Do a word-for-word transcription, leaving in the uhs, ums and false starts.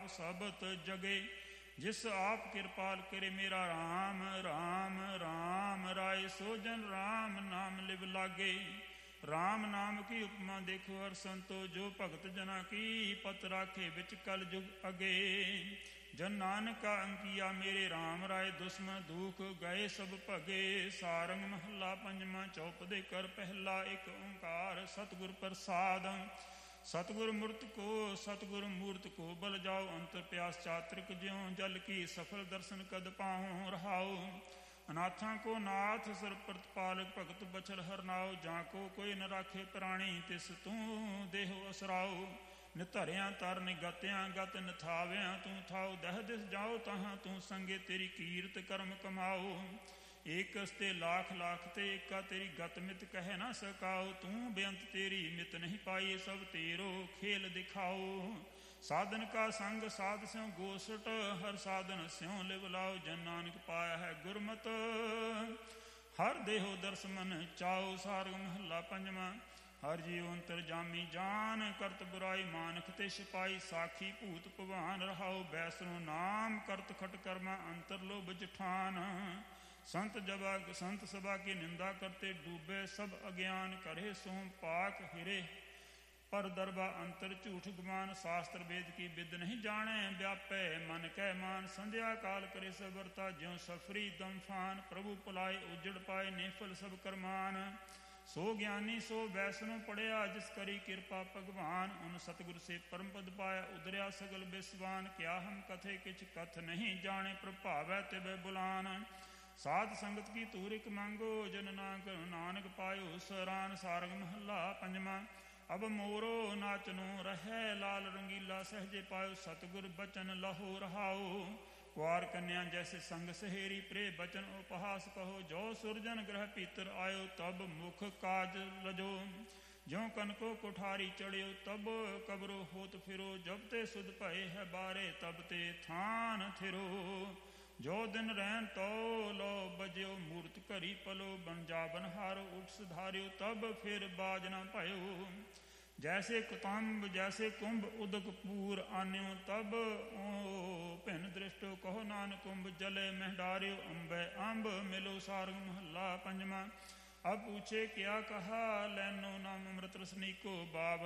ਆਪ ਸਬਤ ਜਗੇ। ਜਿਸ ਆਪ ਕਿਰਪਾਲ ਕਰੇ ਮੇਰਾ ਰਾਮ ਰਾਮ ਰਾਮ ਰਾਏ ਸੋ ਜਨ ਰਾਮ ਨਾਮ ਲਿਵ ਲਾਗੇ। ਰਾਮ ਨਾਮ ਕੀ ਉਪਮਾ ਦੇਖੋ ਹਰ ਸੰਤੋ ਜੋ ਭਗਤ ਜਨਾ ਕੀ ਪਤ ਰਾਖੇ ਵਿੱਚ ਕਲ ਜੁਗ ਅਗੇ। ਜਨ ਨਾਨਕਾ ਅੰਕਿਆ ਮੇਰੇ ਰਾਮ ਰਾਏ ਦੁਸ਼ਮਨ ਦੂਖ ਗਏ ਸਭ ਭਗੇ। ਸਾਰੰਗ ਮਹੱਲਾ ਪੰਜਵਾਂ ਚੌਪਦੇ ਕਰ ਪਹਿਲਾ ਏਕ ਓੰਕਾਰ ਸਤਿਗੁਰ ਪ੍ਰਸਾਦ। ਸਤਿਗੁਰ ਮੂਰਤ ਕੋ ਸਤਿਗੁਰ ਮੂਰਤ ਕੋ ਬਲ ਜਾਓ ਅੰਤਰ ਪਿਆਸ ਚਾਤ੍ਰਿਕ ਜਿਉ ਜਲ ਕੀ ਸਫਲ ਦਰਸ਼ਨ ਕਦ ਪਾਉ ਰਹਾਉ। ਅਨਾਥਾਂ ਕੋ ਨਾਥ ਸਰ ਪ੍ਰਤਪਾਲਕ ਭਗਤ ਬਚਲ ਹਰਨਾਉ। ਜਾਂ ਕੋ ਕੋਈ ਨ ਰਾਖੇ ਪ੍ਰਾਣੀ ਤਿਸ ਤੂੰ ਦੇਹੁ ਅਸਰਾਉ। ਨਿਧਰਿਆਂ ਤਰ ਨਿਗਤਿਆਂ ਗਤ ਨਿਥਾਵਿਆਂ ਤੂੰ ਥਾਉ। ਦਹ ਦਿਸ ਜਾਓ ਤਹਾਂ ਤੂੰ ਸੰਗੇ ਤੇਰੀ ਕੀਰਤ ਕਰਮ ਕਮਾਓ। ਏਕਸ ਤੇ ਲਾਖ ਲਾਖ ਤੇ ਏਕਾ ਤੇਰੀ ਗਤ ਮਿਤ ਕਹਿ ਨਾ ਸਕਾਓ। ਤੂੰ ਬੇਅੰਤ ਤੇਰੀ ਮਿਤ ਨਹੀਂ ਪਾਈ ਸਭ ਤੇਰੋ ਖੇਲ ਦਿਖਾਓ। ਸਾਧਨ ਕਾ ਸੰਗ ਸਾਧ ਸਿਉ ਗੋਸਟ ਹਰ ਸਾਧਨ ਸਿਉ ਲਿਵ ਲਾਓ। ਜਨ ਨਾਨਕ ਪਾਇਆ ਹੈ ਗੁਰਮਤਿ ਹਰ ਦੇਹੋ ਦਰਸ ਮਨ ਚਾਓ। ਸਾਰਗ ਮਹੱਲਾ ਪੰਜਵਾਂ। ਹਰ ਜੀਉ ਅੰਤਰ ਜਾਮੀ ਜਾਨ ਕਰਤ ਬੁਰਾਈ ਮਾਨਖ ਤੇ ਸਿਪਾਈ। ਸਾਖੀ ਭੂਤ ਭਵਾਨ ਰਹਾਉ ਬੈਸਰੋ ਨਾਮ ਕਰਤ ਖਟ ਕਰਮਾ ਅੰਤਰ ਲੋਭ ਜਠਾਨ। ਸੰਤ ਜਬਾ ਸੰਤ ਸਭਾ ਕੀ ਨਿੰਦਾ ਕਰਤੇ ਡੂਬੇ ਸਭ ਅਗਿਆਨ ਕਰੇ ਸੋਮ ਪਾਕ ਹਿਰੇ ਪਰ ਦਰਬਾ ਅੰਤਰ ਝੂਠ ਗੁਮਾਨ। ਸ਼ਾਸਤਰ ਵੇਦ ਕੀ ਬਿਦ ਨਹੀਂ ਜਾਣੈ ਵਿਆਪੈ ਮਨ ਕਹਿ ਮਾਨ। ਸੰਧਿਆ ਕਾਲ ਕਰੇ ਸਬਰਤਾ ਜਿਉ ਸਫਰੀ ਦਮਫਾਨ। ਪ੍ਰਭੂ ਭੁਲਾਏ ਉਜੜ ਪਾਏ ਨਿਫਲ ਸਭ ਕਰਮਾਨ। ਸੋ ਗਿਆਨੀ ਸੋ ਵੈਸਨੋ ਪੜਿਆ ਜਿਸ ਕਰੀ ਕਿਰਪਾ ਭਗਵਾਨ। ਉਨ ਸਤਿਗੁਰ ਸੇ ਪਰਮ ਪਦ ਪਾਇਆ ਉਦਰਿਆ ਸਗਲ ਬਿਸਵਾਨ। ਕਿਆ ਹਮ ਕਥੇ ਕਿਛ ਕਥ ਨਹੀਂ ਜਾਣੇ ਪ੍ਰਭਾਵੈ ਤਿਵੈ ਬੁਲਾਨ। ਸਾਧ ਸੰਗਤ ਕੀ ਤੂਰਿਕ ਮੰਗੋ ਜਨ ਨਾਨਕ ਪਾਇਓ ਸਰਾਨ। ਸਾਰਗ ਮਹੱਲਾ ਪੰਜਵਾਂ। ਅਬ ਮੋਰੋ ਨਾਚਨੋ ਰਹਿ ਲਾਲ ਰੰਗੀਲਾ ਸਹਜੇ ਪਾਇਓ। ਸਤਿਗੁਰ ਬਚਨ ਲਹੋ ਰਹਾਓ। ਕੁਆਰ ਕੰਨਿਆ ਜੈਸੇ ਸੰਗ ਸਹੇਰੀ ਪ੍ਰੇ ਬਚਨ ਉਪਹਾਸ ਕਹੋ। ਜੋ ਸੁਰਜਨ ਗ੍ਰਹ ਭੀਤਰ ਆਇਓ ਤਬ ਮੁਖ ਕਾਜ ਲਜੋ। ਜਿਉ ਕਨਕੋ ਕੁਠਾਰੀ ਚੜਿਓ ਤਬ ਕਬਰੋ ਹੋਤ ਫਿਰੋ। ਜਬ ਤੇ ਸੁਧ ਭਏ ਹੈ ਬਾਰੇ ਤਬ ਤੇ ਥਾਨ ਥਿਰੋ। ਜੋ ਦਿਨ ਰਹਿਣ ਤੋ ਲੋ ਬਜਿਓ ਮੂਰਤ ਘਰੀ ਪਲੋ। ਬਨ ਜਾ ਬਨਹਾਰੋ ਉਠ ਸੁਧਾਰਿਓ ਤਬ ਫਿਰ ਬਾਜ ਨਾ ਭਇਓ। ਜੈਸੇ ਕੁਤੰਬ ਜੈਸੇ ਕੁੰਭ ਉਦਕ ਪੂਰ ਆਨਿਓ ਤਬ ਓ ਭਿਨ ਦ੍ਰਿਸ਼ਟੋ ਕਹੋ ਨਾਨਕ ਕੁੰਭ ਜਲੇ ਮਹਿਡਾਰਿਓ। ਅੰਬੈ ਅੰਬ ਮਿਲੋ। ਸਾਰਗ ਮਹੱਲਾ ਪੰਜਵਾਂ। ਅਬ ਪੂਛੇ ਕਿਆ ਕਹਾ ਲੈਨੋ ਨਾਮ ਅੰਮ੍ਰਿਤ ਰਸਨੀ ਕੋ। ਬਾਬ